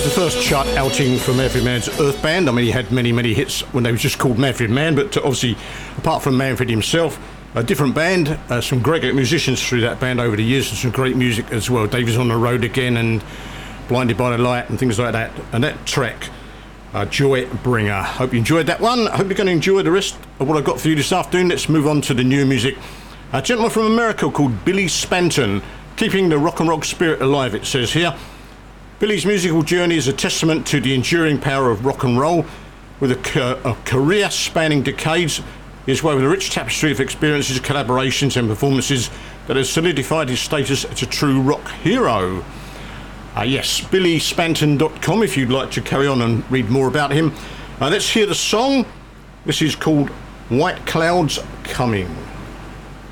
was the first chart outing for Manfred Mann's Earth Band. I mean, he had many hits when they were just called Manfred Mann, but obviously, apart from Manfred himself, a different band, some great musicians through that band over the years, and some great music as well. David's on the Road Again and Blinded by the Light and things like that. And that track, Joy Bringer. Hope you enjoyed that one. I hope you're going to enjoy the rest of what I've got for you this afternoon. Let's move on to the new music. A gentleman from America called Billy Spanton, keeping the rock and roll spirit alive, it says here. Billy's musical journey is a testament to the enduring power of rock and roll. With a career spanning decades, he has woven a rich tapestry of experiences, collaborations and performances that has solidified his status as a true rock hero. Yes, BillySpanton.com if you'd like to carry on and read more about him. Let's hear the song. This is called White Clouds Coming.